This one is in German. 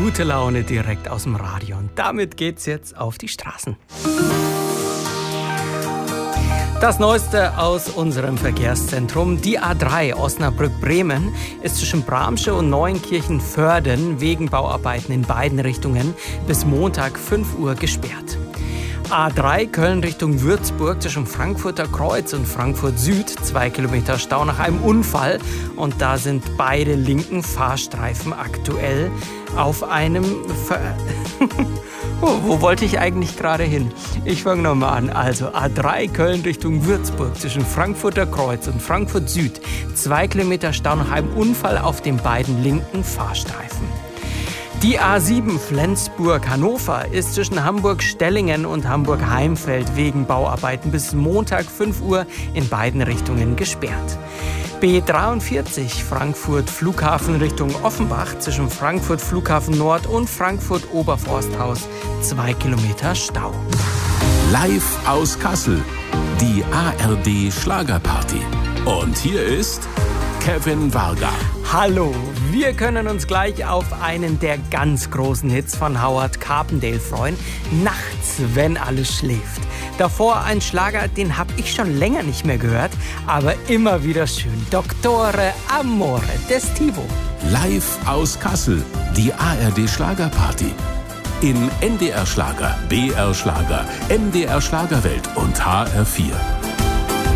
Gute Laune direkt aus dem Radio. Und damit geht's jetzt auf die Straßen. Das Neueste aus unserem Verkehrszentrum. Die A3 Osnabrück-Bremen ist zwischen Bramsche und Neuenkirchen-Vörden wegen Bauarbeiten in beiden Richtungen bis Montag 5 Uhr gesperrt. A3 Köln Richtung Würzburg zwischen Frankfurter Kreuz und Frankfurt Süd 2 Kilometer Stau nach einem Unfall. Und da sind beide linken Fahrstreifen aktuell auf einem... Wo wollte ich eigentlich gerade hin? Ich fange nochmal an. Also A3 Köln Richtung Würzburg zwischen Frankfurter Kreuz und Frankfurt Süd 2 Kilometer Stau nach einem Unfall auf den beiden linken Fahrstreifen. Die A7 Flensburg-Hannover ist zwischen Hamburg-Stellingen und Hamburg-Heimfeld wegen Bauarbeiten bis Montag 5 Uhr in beiden Richtungen gesperrt. B43 Frankfurt Flughafen Richtung Offenbach zwischen Frankfurt Flughafen Nord und Frankfurt Oberforsthaus 2 Kilometer Stau. Live aus Kassel, die ARD Schlagerparty. Und hier ist Kevin Varga. Hallo, wir können uns gleich auf einen der ganz großen Hits von Howard Carpendale freuen. Nachts, wenn alles schläft. Davor ein Schlager, den habe ich schon länger nicht mehr gehört, aber immer wieder schön. Dottore Amore des Tivo. Live aus Kassel, die ARD Schlagerparty. In NDR Schlager, BR Schlager, MDR Schlagerwelt und HR4.